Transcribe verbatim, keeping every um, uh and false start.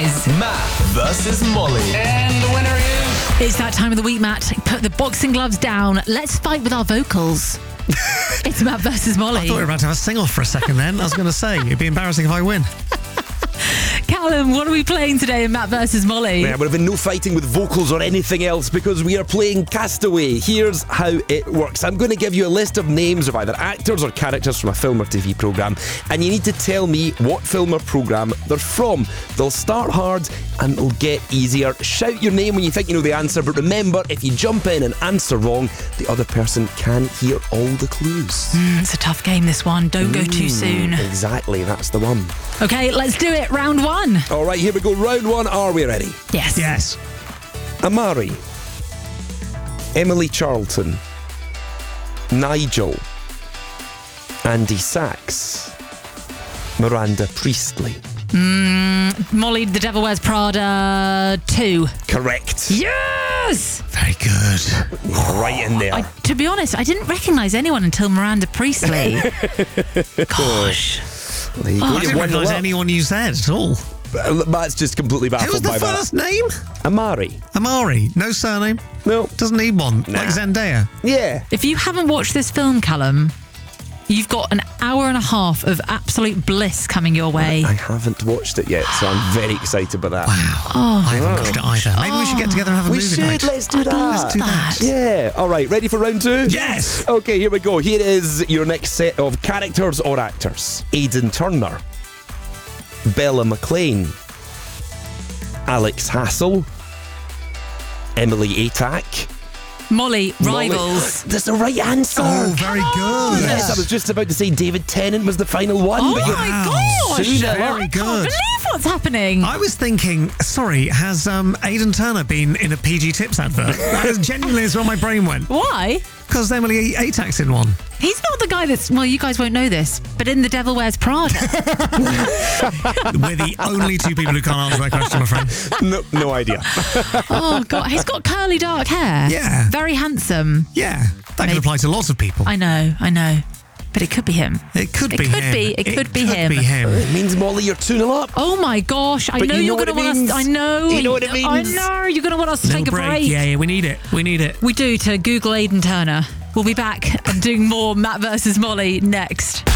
is Matt versus Molly. And the winner is... It's that time of the week, Matt. Put the boxing gloves down. Let's fight with our vocals. It's Matt versus Molly. I thought we were about to have a sing-off for a second then. I was going to say, it'd be embarrassing if I win. Callum, what are we playing today in Matt versus Molly? Yeah, we've been no fighting with vocals or anything else because we are playing Castaway. Here's how it works. I'm going to give you a list of names of either actors or characters from a film or T V programme, and you need to tell me what film or programme they're from. They'll start hard and it'll get easier. Shout your name when you think you know the answer, but remember, if you jump in and answer wrong, the other person can hear all the clues. Mm, it's a tough game, this one. Don't go too soon. Exactly, that's the one. Okay, let's do it. Round one. All right, here we go. Round one. Are we ready? Yes. Yes. Amari, Emily Charlton, Nigel, Andy Sachs, Miranda Priestley. Mm, Molly, The Devil Wears Prada two. Correct. Yes! Very good. Right in there. I, to be honest, I didn't recognise anyone until Miranda Priestley. Gosh. There you go. I You didn't won the recognise lot. anyone you said at all. Matt's just completely Who baffled was the by that. first name? Amari. Amari. No surname. No. Doesn't need one. Nah. Like Zendaya. Yeah. If you haven't watched this film, Callum, you've got an hour and a half of absolute bliss coming your way. I haven't watched it yet, so I'm very excited about that. Wow. Oh, I haven't watched it either. Maybe we should get together and have a We movie should. night. Let's do I'd that. love Let's do that. Yeah. All right. Ready for round two? Yes. Okay, here we go. Here is your next set of characters or actors. Aidan Turner, Bella McLean, Alex Hassel, Emily Atack. Molly, Molly- Rivals. That's the right answer. Oh, very good. Yes, I was just about to say David Tennant was the final one. Oh but you're my Wow. gosh! Very I good. can't believe what's happening. I was thinking, sorry, has um, Aidan Turner been in a P G Tips advert? That is genuinely is where my brain went. Why? Because Emily Atack's in one. He's not the guy that's, well, you guys won't know this, but in The Devil Wears Prada. We're the only two people who can't answer that question, my friend. no, no idea. Oh, God. He's got curly dark hair. Yeah. Very handsome. Yeah, that Maybe. could apply to lots of people. I know, I know. But it could be him. It could It be could him. be- it could be him. be him. It means, Molly, you're two nil up. Oh, my gosh. I But know you know you're what going to it want us... means. I know. You know what it I means. know. You're going to want us to Little take a break. break. Yeah, yeah, we need it. We need it. We do, to Google Aidan Turner. We'll be back and doing more Matt versus Molly next.